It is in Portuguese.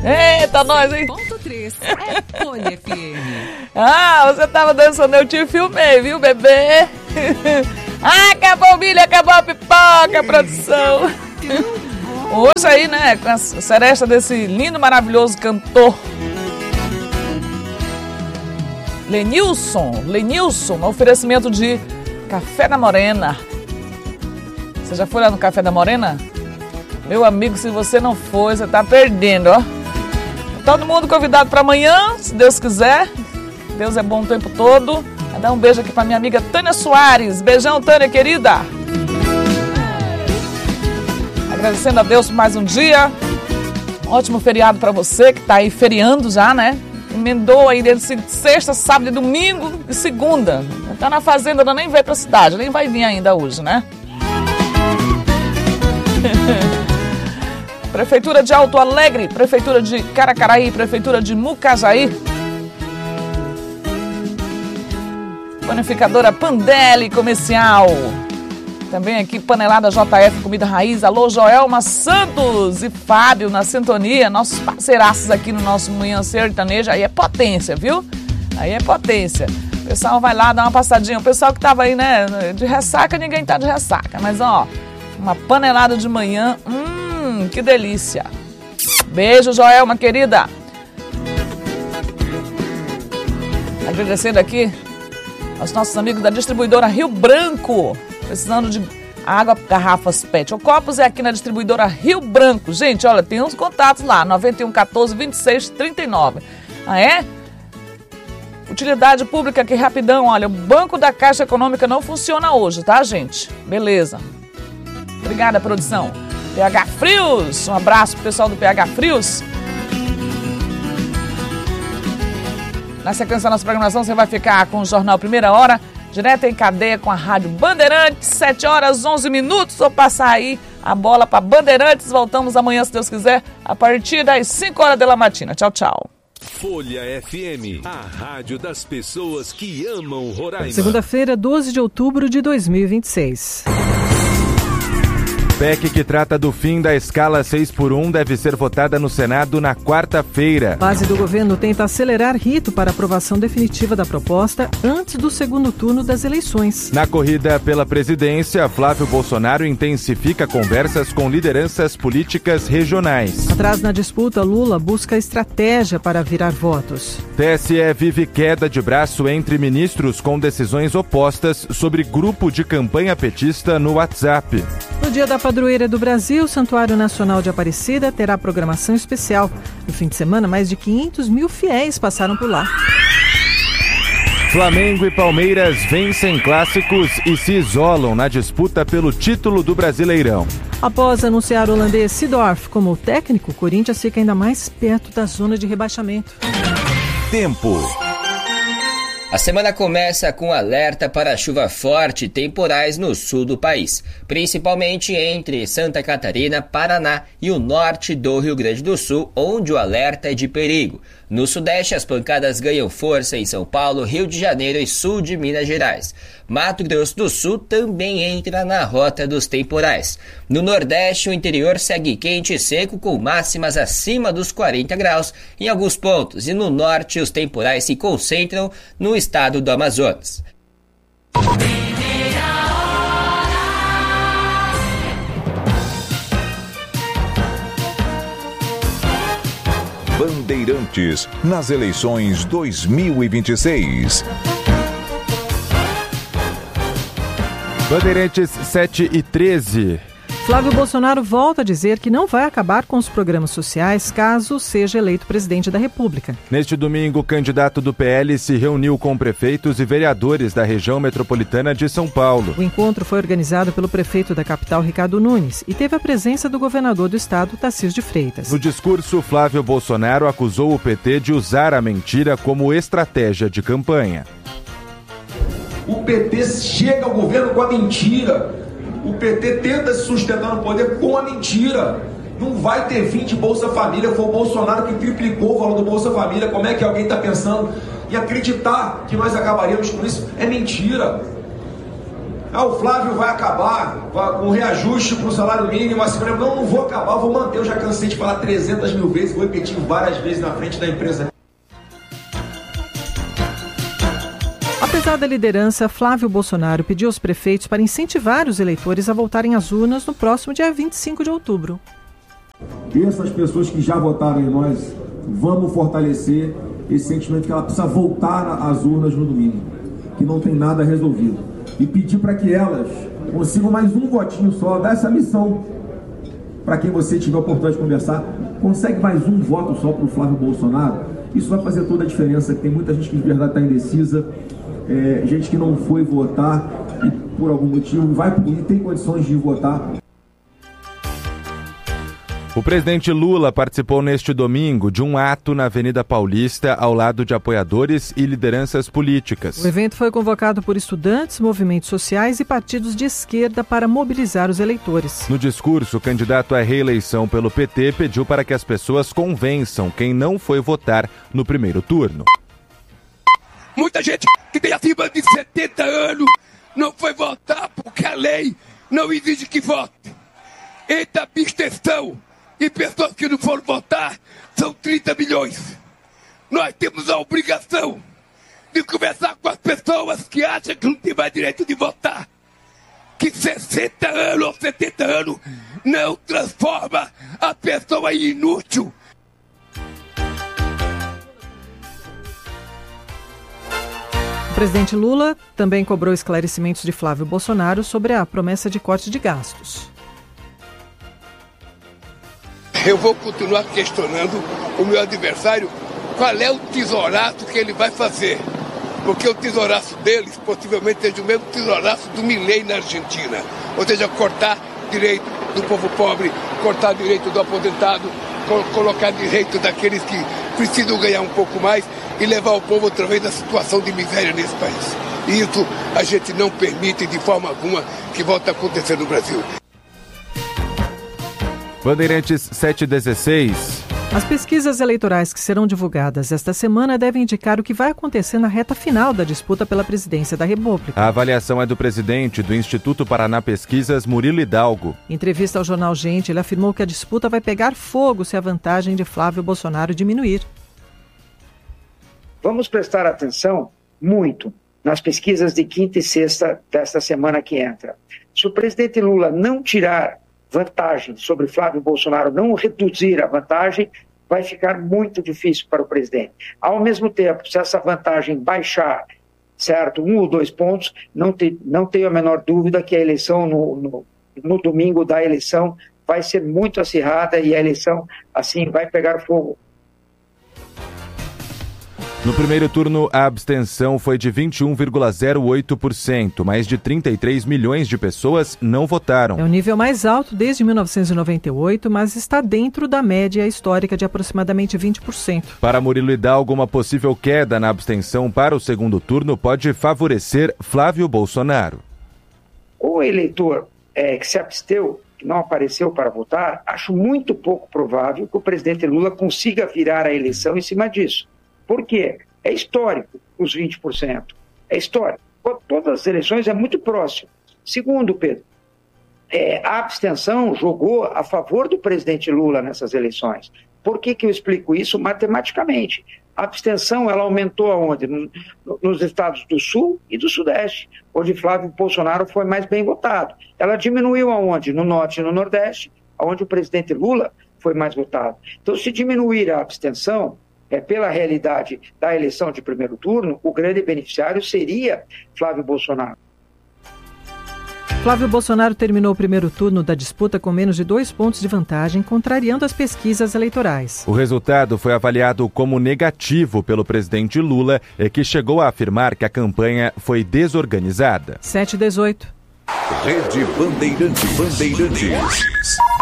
Eita, nós, hein? Ponto 3 é Folha FM. Ah, você tava dançando, eu te filmei, viu, bebê? Ah, acabou o milho, acabou a pipoca, produção. Hoje aí, né, com a seresta desse lindo, maravilhoso cantor Lenilson, no oferecimento de Café da Morena. Você já foi lá no Café da Morena? Meu amigo, se você não foi, você tá perdendo, ó. Todo mundo convidado para amanhã, se Deus quiser. Deus é bom o tempo todo. Vou dar um beijo aqui para minha amiga Tânia Soares. Beijão, Tânia, querida. Agradecendo a Deus por mais um dia. Ótimo feriado para você que tá aí feriando já, né? Emendou aí desde sexta, sábado e domingo e segunda. Tá na fazenda, nem veio pra cidade, nem vai vir ainda hoje, né? Prefeitura de Alto Alegre, Prefeitura de Caracaraí, Prefeitura de Mucajaí. Panificadora Pandelli Comercial. Também aqui Panelada JF Comida Raiz. Alô, Joelma Santos e Fábio na sintonia. Nossos parceiraços aqui no nosso Manhã Sertaneja. Aí é potência, viu? Aí é potência. O pessoal vai lá dar uma passadinha. O pessoal que tava aí, né, de ressaca, ninguém tá de ressaca. Mas, ó, uma panelada de manhã. Que delícia. Beijo, Joelma, querida. Agradecendo aqui aos nossos amigos da distribuidora Rio Branco. Precisando de água, garrafas PET ou copos, é aqui na distribuidora Rio Branco. Gente, olha, tem uns contatos lá, 91 14 26 39. Ah, é? Utilidade pública aqui, rapidão, olha, o Banco da Caixa Econômica não funciona hoje, tá, gente? Beleza. Obrigada, produção. PH Frios, um abraço pro pessoal do PH Frios. Na sequência da nossa programação, você vai ficar com o Jornal Primeira Hora, direto em cadeia com a Rádio Bandeirantes, 7 horas 11 minutos. Vou passar aí a bola para Bandeirantes. Voltamos amanhã, se Deus quiser, a partir das 5 horas da matina. Tchau, tchau. Folha FM, a rádio das pessoas que amam Roraima. Segunda-feira, 12 de outubro de 2026. PEC que trata do fim da escala 6x1 deve ser votada no Senado na quarta-feira. Base do governo tenta acelerar rito para aprovação definitiva da proposta antes do segundo turno das eleições. Na corrida pela presidência, Flávio Bolsonaro intensifica conversas com lideranças políticas regionais. Atrás na disputa, Lula busca estratégia para virar votos. TSE vive queda de braço entre ministros com decisões opostas sobre grupo de campanha petista no WhatsApp. No dia da Padroeira do Brasil, o Santuário Nacional de Aparecida terá programação especial. No fim de semana, mais de 500 mil fiéis passaram por lá. Flamengo e Palmeiras vencem clássicos e se isolam na disputa pelo título do Brasileirão. Após anunciar o holandês Seedorf como técnico, o Corinthians fica ainda mais perto da zona de rebaixamento. Tempo. A semana começa com alerta para chuva forte e temporais no sul do país, principalmente entre Santa Catarina, Paraná e o norte do Rio Grande do Sul, onde o alerta é de perigo. No sudeste, as pancadas ganham força em São Paulo, Rio de Janeiro e sul de Minas Gerais. Mato Grosso do Sul também entra na rota dos temporais. No nordeste, o interior segue quente e seco, com máximas acima dos 40 graus em alguns pontos. E no norte, os temporais se concentram no estado do Amazonas. Bandeirantes nas eleições 2026. Bandeirantes 7h13. Flávio Bolsonaro volta a dizer que não vai acabar com os programas sociais caso seja eleito presidente da República. Neste domingo, o candidato do PL se reuniu com prefeitos e vereadores da região metropolitana de São Paulo. O encontro foi organizado pelo prefeito da capital, Ricardo Nunes, e teve a presença do governador do estado, Tarcísio de Freitas. No discurso, Flávio Bolsonaro acusou o PT de usar a mentira como estratégia de campanha. O PT chega ao governo com a mentira. O PT tenta se sustentar no poder com a mentira. Não vai ter fim de Bolsa Família. Foi o Bolsonaro que triplicou o valor do Bolsa Família. Como é que alguém está pensando em acreditar que nós acabaríamos com isso? É mentira. O Flávio vai acabar com reajuste para o salário mínimo. Assim, não vou acabar, vou manter. Eu já cansei de falar 300 mil vezes, vou repetir várias vezes na frente da empresa. Apesar da liderança, Flávio Bolsonaro pediu aos prefeitos para incentivar os eleitores a voltarem às urnas no próximo dia 25 de outubro. Essas pessoas que já votaram em nós, vamos fortalecer esse sentimento que ela precisa voltar às urnas no domingo, que não tem nada resolvido. E pedir para que elas consigam mais um votinho só, dar essa missão. Para quem você tiver a oportunidade de conversar, consegue mais um voto só para o Flávio Bolsonaro. Isso vai fazer toda a diferença, que tem muita gente que de verdade está indecisa, gente que não foi votar e por algum motivo e tem condições de votar. O presidente Lula participou neste domingo de um ato na Avenida Paulista ao lado de apoiadores e lideranças políticas. O evento foi convocado por estudantes, movimentos sociais e partidos de esquerda para mobilizar os eleitores. No discurso, o candidato à reeleição pelo PT pediu para que as pessoas convençam quem não foi votar no primeiro turno. Muita gente que tem acima de 70 anos não foi votar porque a lei não exige que vote. Eita abstenção! E pessoas que não foram votar são 30 milhões. Nós temos a obrigação de conversar com as pessoas que acham que não tem mais direito de votar. Que 60 anos ou 70 anos não transforma a pessoa em inútil. O presidente Lula também cobrou esclarecimentos de Flávio Bolsonaro sobre a promessa de corte de gastos. Eu vou continuar questionando o meu adversário qual é o tesouraço que ele vai fazer. Porque o tesouraço deles possivelmente seja o mesmo tesouraço do Milei na Argentina. Ou seja, cortar direito do povo pobre, cortar direito do aposentado, colocar direito daqueles que precisam ganhar um pouco mais e levar o povo outra vez à situação de miséria nesse país. E isso a gente não permite de forma alguma que volte a acontecer no Brasil. Bandeirantes 716. As pesquisas eleitorais que serão divulgadas esta semana devem indicar o que vai acontecer na reta final da disputa pela presidência da República. A avaliação é do presidente do Instituto Paraná Pesquisas, Murilo Hidalgo. Em entrevista ao jornal Gente, ele afirmou que a disputa vai pegar fogo se a vantagem de Flávio Bolsonaro diminuir. Vamos prestar atenção muito nas pesquisas de quinta e sexta desta semana que entra. Se o presidente Lula não tirar vantagem sobre Flávio Bolsonaro, não reduzir a vantagem, vai ficar muito difícil para o presidente. Ao mesmo tempo, se essa vantagem baixar, certo, 1 ou 2 pontos, não tenho a menor dúvida que a eleição no domingo da eleição vai ser muito acirrada e a eleição, assim, vai pegar fogo. No primeiro turno, a abstenção foi de 21,08%. Mais de 33 milhões de pessoas não votaram. É o nível mais alto desde 1998, mas está dentro da média histórica de aproximadamente 20%. Para Murilo Hidalgo, uma possível queda na abstenção para o segundo turno pode favorecer Flávio Bolsonaro. O eleitor que se absteu, que não apareceu para votar, acho muito pouco provável que o presidente Lula consiga virar a eleição em cima disso. Por quê? É histórico os 20%. É histórico. Todas as eleições é muito próximo. Segundo, Pedro, a abstenção jogou a favor do presidente Lula nessas eleições. Por que eu explico isso? Matematicamente. A abstenção ela aumentou aonde? Nos estados do Sul e do Sudeste, onde Flávio Bolsonaro foi mais bem votado. Ela diminuiu aonde? No Norte e no Nordeste, onde o presidente Lula foi mais votado. Então, se diminuir a abstenção, pela realidade da eleição de primeiro turno, o grande beneficiário seria Flávio Bolsonaro. Flávio Bolsonaro terminou o primeiro turno da disputa com menos de 2 pontos de vantagem, contrariando as pesquisas eleitorais. O resultado foi avaliado como negativo pelo presidente Lula, que chegou a afirmar que a campanha foi desorganizada. 7/18. Rede Bandeirantes.